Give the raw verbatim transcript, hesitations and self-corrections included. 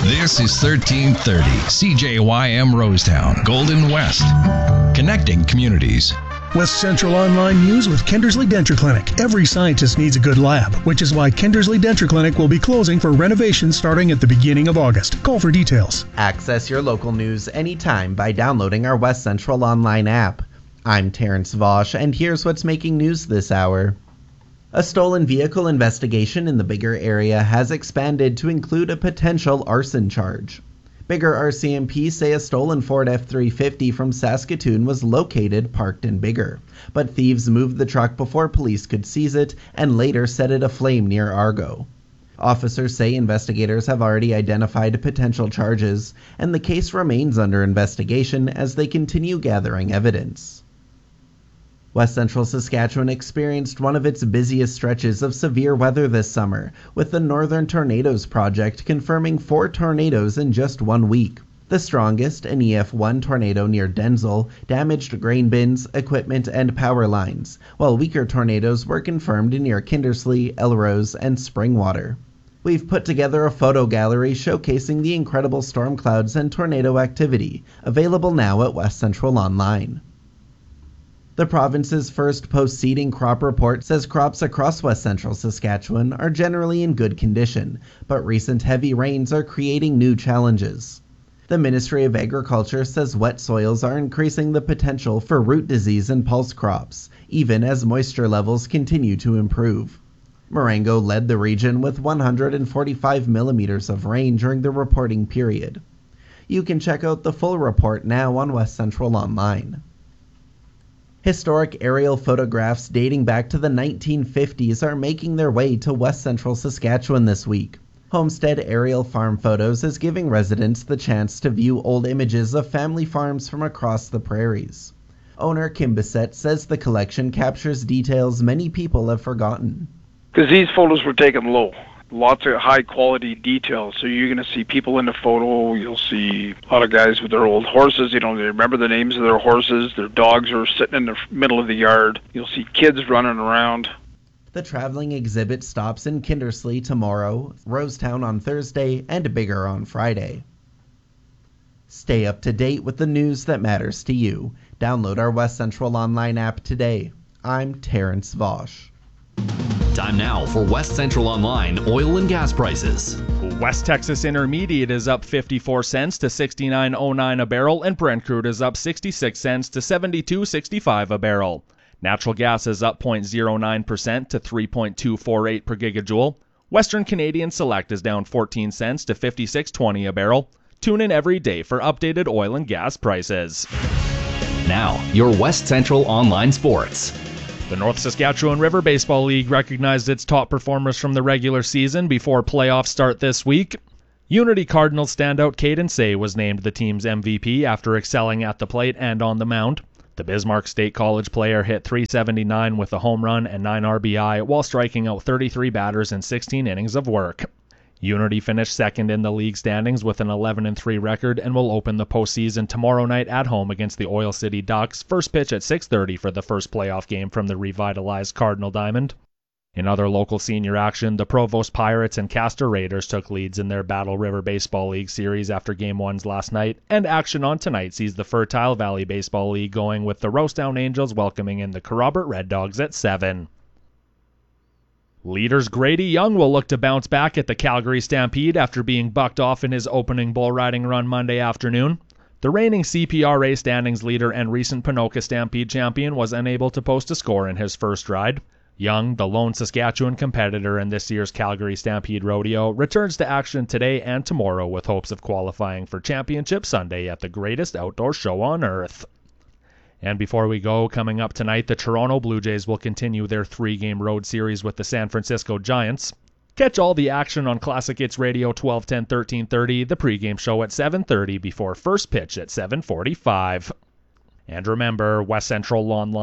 This is thirteen thirty C J Y M Rosetown, Golden West. Connecting communities. West Central Online News with Kindersley Denture Clinic. Every scientist needs a good lab, which is why Kindersley Denture Clinic will be closing for renovation starting at the beginning of August. Call for details. Access your local news anytime by downloading our West Central Online app. I'm Terrence Vosch, and here's what's making news this hour. A stolen vehicle investigation in the Biggar area has expanded to include a potential arson charge. Biggar R C M P say a stolen Ford F three fifty from Saskatoon was located parked in Biggar, but thieves moved the truck before police could seize it and later set it aflame near Argo. Officers say investigators have already identified potential charges, and the case remains under investigation as they continue gathering evidence. West Central Saskatchewan experienced one of its busiest stretches of severe weather this summer, with the Northern Tornadoes Project confirming four tornadoes in just one week. The strongest, an E F one tornado near Denzel, damaged grain bins, equipment, and power lines, while weaker tornadoes were confirmed near Kindersley, Elrose, and Springwater. We've put together a photo gallery showcasing the incredible storm clouds and tornado activity, available now at West Central Online. The province's first post-seeding crop report says crops across West Central Saskatchewan are generally in good condition, but recent heavy rains are creating new challenges. The Ministry of Agriculture says wet soils are increasing the potential for root disease in pulse crops, even as moisture levels continue to improve. Marengo led the region with one hundred forty-five millimeters of rain during the reporting period. You can check out the full report now on West Central Online. Historic aerial photographs dating back to the nineteen fifties are making their way to West Central Saskatchewan this week. Homestead Aerial Farm Photos is giving residents the chance to view old images of family farms from across the prairies. Owner Kim Bissett says the collection captures details many people have forgotten. Because these photos were taken low. Lots of high quality details. So you're going to see people in the photo. You'll see a lot of guys with their old horses. You know, they remember the names of their horses. Their dogs are sitting in the middle of the yard. You'll see kids running around. The traveling exhibit stops in Kindersley tomorrow, Rosetown on Thursday, and Biggar on Friday. Stay up to date with the news that matters to you. Download our West Central Online app today. I'm Terrence Vosch. Time now for West Central Online oil and gas prices. West Texas Intermediate is up fifty-four cents to sixty-nine oh nine a barrel, and Brent crude is up sixty-six cents to seventy-two sixty-five a barrel. Natural gas is up zero point zero nine percent to three point two four eight per gigajoule. Western Canadian Select is down fourteen cents to fifty-six twenty a barrel. Tune in every day for updated oil and gas prices. Now, your West Central Online sports. The North Saskatchewan River Baseball League recognized its top performers from the regular season before playoffs start this week. Unity Cardinals standout Caden Say was named the team's M V P after excelling at the plate and on the mound. The Bismarck State College player hit three seventy-nine with a home run and nine R B I while striking out thirty-three batters in sixteen innings of work. Unity finished second in the league standings with an eleven and three record and will open the postseason tomorrow night at home against the Oil City Ducks, first pitch at six thirty for the first playoff game from the revitalized Cardinal Diamond. In other local senior action, the Provost Pirates and Castor Raiders took leads in their Battle River Baseball League series after Game ones last night, and action on tonight sees the Fertile Valley Baseball League going with the Rosetown Angels welcoming in the Kerrobert Red Dogs at seven. Leaders Grady Young will look to bounce back at the Calgary Stampede after being bucked off in his opening bull riding run Monday afternoon. The reigning C P R A standings leader and recent Ponoka Stampede champion was unable to post a score in his first ride. Young, the lone Saskatchewan competitor in this year's Calgary Stampede Rodeo, returns to action today and tomorrow with hopes of qualifying for Championship Sunday at the greatest outdoor show on earth. And before we go, coming up tonight, the Toronto Blue Jays will continue their three-game road series with the San Francisco Giants. Catch all the action on Classic Hits Radio twelve ten thirteen thirty, the pregame show at seven thirty before first pitch at seven forty-five. And remember, West Central Online